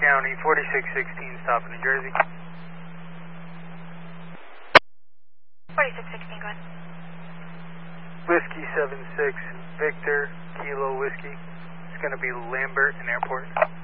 County, 4616, stopping New Jersey. 4616, go ahead. Whiskey 76, Victor, Kilo Whiskey. It's going to be Lambert and Airport.